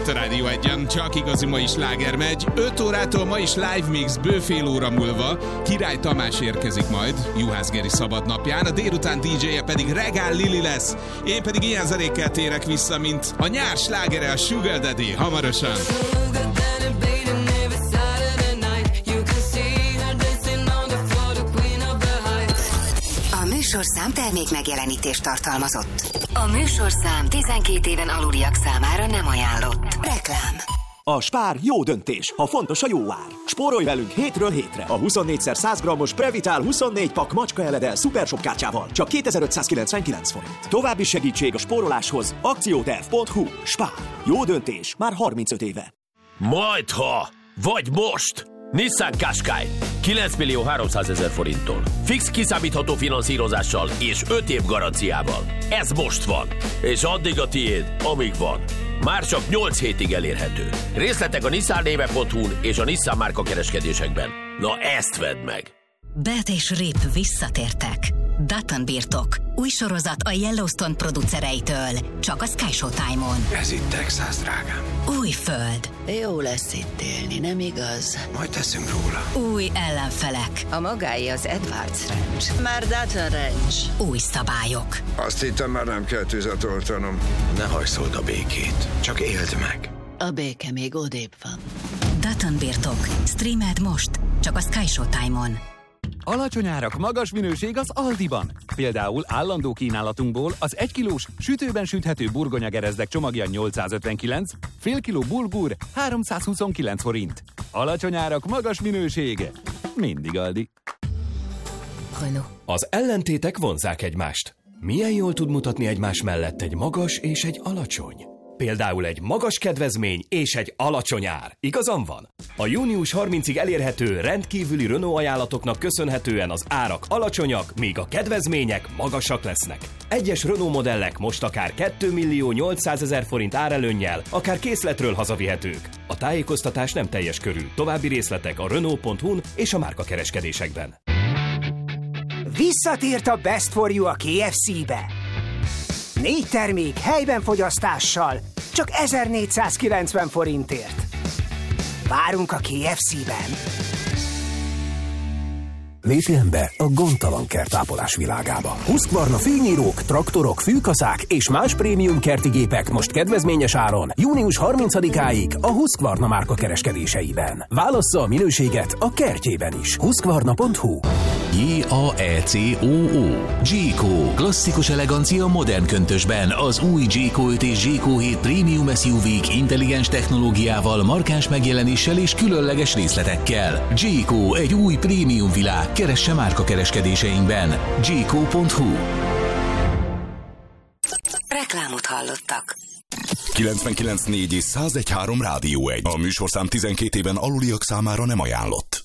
a Rádió Egyen, csak igazi mai sláger megy. 5 órától ma is live mix bőfél óra múlva. Király Tamás érkezik majd Juhász Geri szabadnapján, a délután DJ-je pedig Regál Lili lesz. Én pedig ilyen zenékkel térek vissza, mint a nyár slágere, a Sugar Daddy, hamarosan. A műsorszám termék megjelenítést tartalmazott. A műsorszám 12 éven aluliak számára nem ajánlott. Reklám. A Spár jó döntés, ha fontos a jó ár. Spórolj velünk hétről hétre a 24x100 g-os Previtál 24 pak macska eledel Supershop kártyával. Csak 2599 forint. További segítség a spóroláshoz akcióterv.hu. Spár. Jó döntés már 35 éve. Majdha, vagy most! Nissan Qashqai 9.300.000 forinttól. Fix kiszámítható finanszírozással és 5 év garanciával. Ez most van. És addig a tiéd, amíg van. Már csak 8 hétig elérhető. Részletek a nissannéve.hu-n és a Nissan márka kereskedésekben. Na ezt vedd meg! Bet és Rip visszatértek. Dutton birtok. Új sorozat a Yellowstone producereitől. Csak a Sky Showtime-on. Ez itt Texas, drágám. Új föld. Jó lesz itt élni, nem igaz? Majd teszünk róla. Új ellenfelek. A magáé az Edwards Ranch. Már Dutton Ranch. Új szabályok. Azt hittem, már nem kell tüzet oltanom. Ne hajszold a békét, csak éld meg. A béke még odébb van. Dutton birtok. Streamed most. Csak a Sky Showtime-on. Alacsony árak, magas minőség az Aldiban. Például állandó kínálatunkból az 1 kilós sütőben süthető burgonyagerezdek csomagja 859, fél kiló bulgur 329 forint. Alacsony árak, magas minőség. Mindig Aldi. Az ellentétek vonzzák egymást. Milyen jól tud mutatni egymás mellett egy magas és egy alacsony? Például egy magas kedvezmény és egy alacsony ár. Igazam van? A június 30-ig elérhető rendkívüli Renault ajánlatoknak köszönhetően az árak alacsonyak, míg a kedvezmények magasak lesznek. Egyes Renault modellek most akár 2.800.000 forint árelőnnyel, akár készletről hazavihetők. A tájékoztatás nem teljes körű. További részletek a Renault.hu-n és a márkakereskedésekben. Visszatért a Best for You a KFC-be. 4 termék helyben fogyasztással, csak 1490 forintért. Várunk a KFC-ben. Lépjen be a gondtalan kertápolás világába. Husqvarna fűnyírók, traktorok, fűkaszák és más prémium kerti gépek most kedvezményes áron június 30-áig a Husqvarna márka kereskedéseiben. Válassza a minőséget a kertjében is. Husqvarna.hu. J-A-E-C-O-O. G-Co. Klasszikus elegancia modern köntösben. Az új G-Co 5 és G-Co 7 Premium SUV-k intelligens technológiával, markáns megjelenéssel és különleges részletekkel. G-Co egy új prémium világ. Keresse márkakereskedéseinkben. G-Co.hu. Reklámot hallottak. 99.4 és 101.3 Rádió 1. A műsorszám 12 éven aluliak számára nem ajánlott.